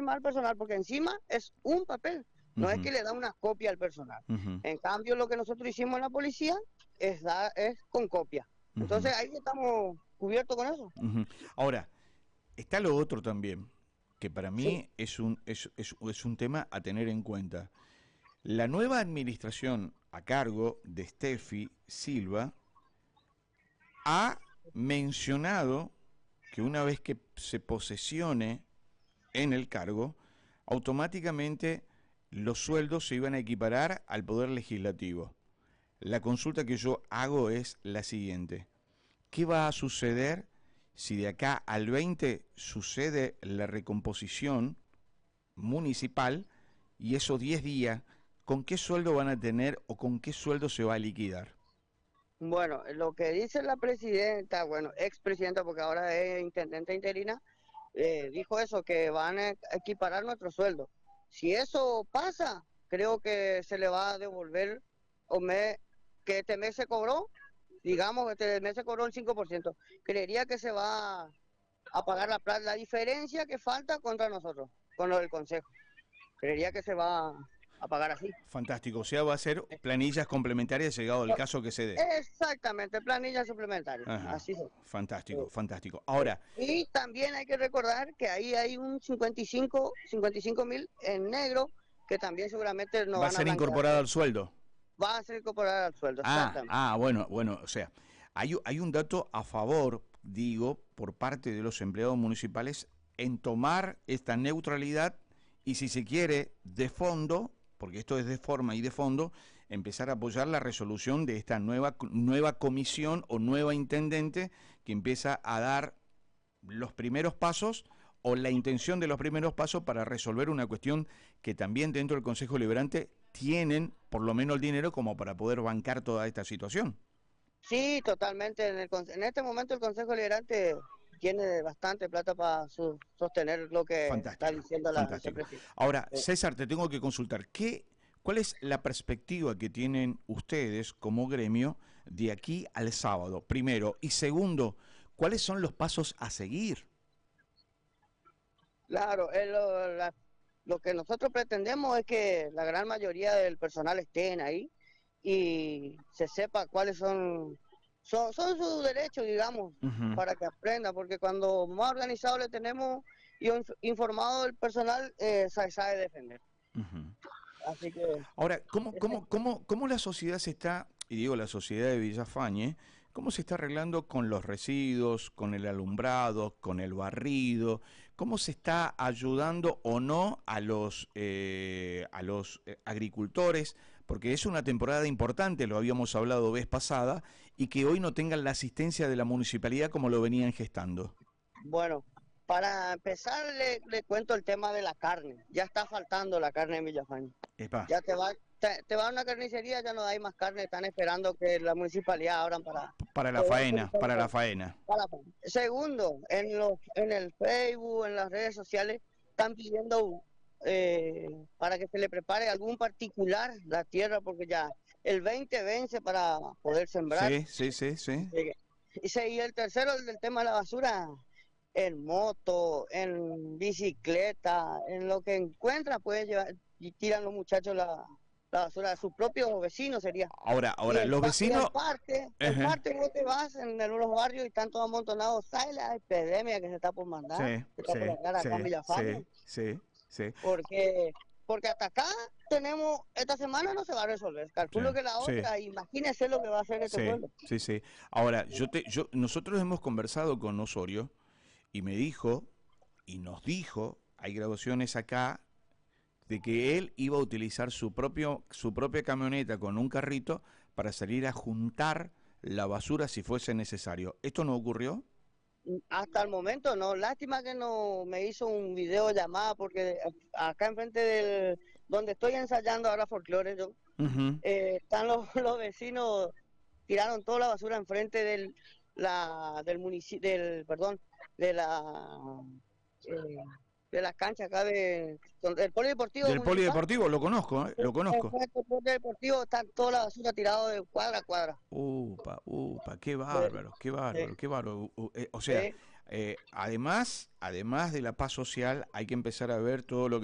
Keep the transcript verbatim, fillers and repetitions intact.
firmar al personal, porque encima es un papel, no uh-huh. es que le da una copia al personal. Uh-huh. En cambio, lo que nosotros hicimos en la policía es, da, es con copia. Entonces uh-huh. ahí estamos cubiertos con eso. Uh-huh. Ahora, está lo otro también, que para mí sí. es, un, es, es, es un tema a tener en cuenta. La nueva administración a cargo de Steffi Silva ha mencionado que una vez que se posesione en el cargo, automáticamente los sueldos se iban a equiparar al Poder Legislativo. La consulta que yo hago es la siguiente: ¿qué va a suceder si de acá al veinte sucede la recomposición municipal y esos diez días, con qué sueldo van a tener o con qué sueldo se va a liquidar? Bueno, lo que dice la presidenta, bueno, expresidenta, porque ahora es intendente interina, eh, dijo eso, que van a equiparar nuestro sueldo. Si eso pasa, creo que se le va a devolver, o me, que este mes se cobró, digamos que este mes se cobró el cinco por ciento. Creería que se va a pagar la, la diferencia que falta contra nosotros, con lo del Consejo. Creería que se va a pagar así. Fantástico, o sea, va a ser planillas complementarias llegado el caso que se dé. Exactamente, planillas suplementarias. Ajá. Así es. Fantástico, sí. fantástico. Ahora. Y también hay que recordar que ahí hay un cincuenta y cinco mil en negro que también seguramente no va van a ser incorporado al sueldo. Va a ser incorporado al sueldo, ah, exactamente. Ah, bueno, bueno, o sea, hay, hay un dato a favor, digo, por parte de los empleados municipales en tomar esta neutralidad y, si se quiere, de fondo, porque esto es de forma y de fondo, empezar a apoyar la resolución de esta nueva, nueva comisión o nueva intendente que empieza a dar los primeros pasos o la intención de los primeros pasos para resolver una cuestión que también dentro del Consejo Liberante tienen por lo menos el dinero como para poder bancar toda esta situación. Sí, totalmente. En, el, en este momento el Consejo Liberante tiene bastante plata para su, sostener lo que fantástico, está diciendo la fantástico. Ahora, sí. César, te tengo que consultar, ¿qué, ¿cuál es la perspectiva que tienen ustedes como gremio de aquí al sábado? Primero, y segundo, ¿cuáles son los pasos a seguir? Claro, es lo, la, lo que nosotros pretendemos es que la gran mayoría del personal estén ahí y se sepa cuáles son son, son sus derechos, digamos, uh-huh. para que aprenda, porque cuando más organizado le tenemos y informado el personal, eh, sabe, sabe defender. Uh-huh. Así que... Ahora, ¿cómo, cómo, cómo, ¿cómo la sociedad se está, y digo la sociedad de Villafañe, cómo se está arreglando con los residuos, con el alumbrado, con el barrido? ¿Cómo se está ayudando o no a los, eh, a los eh, agricultores? Porque es una temporada importante, lo habíamos hablado vez pasada, y que hoy no tengan la asistencia de la municipalidad como lo venían gestando. Bueno, para empezar le, le cuento el tema de la carne. Ya está faltando la carne en Villafañe. Epa. Ya te va, te, te va a una carnicería, ya no hay más carne, están esperando que la municipalidad abran para... Para la faena, para la faena. Para, segundo, en, los, en el Facebook, en las redes sociales, están pidiendo eh, para que se le prepare a algún particular la tierra, porque ya el veinte vence para poder sembrar. Sí, sí, sí, sí. Y, y el tercero, el del tema de la basura, en moto, en bicicleta, en lo que encuentra puede llevar, y tiran los muchachos la, la basura de sus propios vecinos sería. Ahora, ahora, los vecinos... En parte, en uh-huh. parte vos te vas en algunos barrios y están todos amontonados, ¿sabes la epidemia que se está por mandar? Sí, que está sí, por acá, sí, acá en Villafañe. sí, sí, sí. Porque, porque hasta acá tenemos, esta semana no se va a resolver, calculo sí, que la otra, sí. Imagínese lo que va a hacer este sí, pueblo. Sí, sí, ahora, yo te, yo, nosotros hemos conversado con Osorio y me dijo, y nos dijo, hay grabaciones acá, de que él iba a utilizar su propio su propia camioneta con un carrito para salir a juntar la basura si fuese necesario. ¿Esto no ocurrió? Hasta el momento no. Lástima que no me hizo un video llamada, porque acá enfrente del donde estoy ensayando ahora folclore, yo, uh-huh. eh, están los, los vecinos, tiraron toda la basura enfrente del la del municipio, del perdón, de la eh, de las canchas acá de, del polideportivo. Del polideportivo, lo conozco, ¿eh? Lo conozco. En el polideportivo está toda la basura tirada de cuadra a cuadra. Upa, upa, qué bárbaro, qué bárbaro, sí. qué bárbaro. O sea, sí. Eh, además, además de la paz social, hay que empezar a ver todo lo que